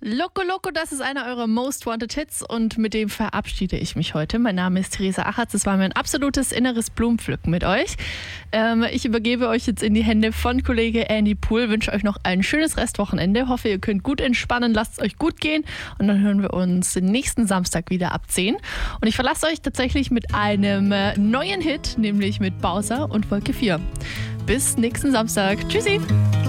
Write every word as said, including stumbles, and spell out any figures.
Loco Loco, das ist einer eurer Most Wanted Hits und mit dem verabschiede ich mich heute. Mein Name ist Theresa Achatz, es war mir ein absolutes inneres Blumenpflücken mit euch. Ähm, ich übergebe euch jetzt in die Hände von Kollege Andy Pool, wünsche euch noch ein schönes Restwochenende, hoffe ihr könnt gut entspannen, lasst es euch gut gehen und dann hören wir uns nächsten Samstag wieder ab zehn. Und ich verlasse euch tatsächlich mit einem äh, neuen Hit, nämlich mit Bowser und Wolke vier. Bis nächsten Samstag. Tschüssi!